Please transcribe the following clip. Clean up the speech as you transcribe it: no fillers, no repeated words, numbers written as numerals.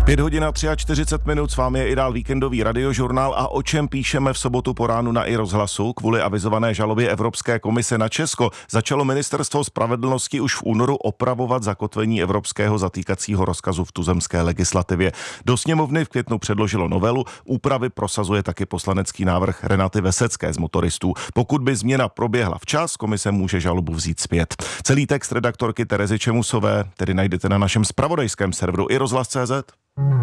5 hodin a 43 minut, s vámi je i dál víkendový radiožurnál a o čem píšeme v sobotu po ránu na iRozhlasu. Kvůli avizované žalobě Evropské komise na Česko začalo Ministerstvo spravedlnosti už v únoru opravovat zakotvení evropského zatýkacího rozkazu v tuzemské legislativě. Do sněmovny v květnu předložilo novelu, úpravy prosazuje taky poslanecký návrh Renaty Vesecké z Motoristů. Pokud by změna proběhla včas, komise může žalobu vzít zpět. Celý text redaktorky Terezy Čemusové tedy najdete na našem zpravodajském serveru iRozhlas.cz.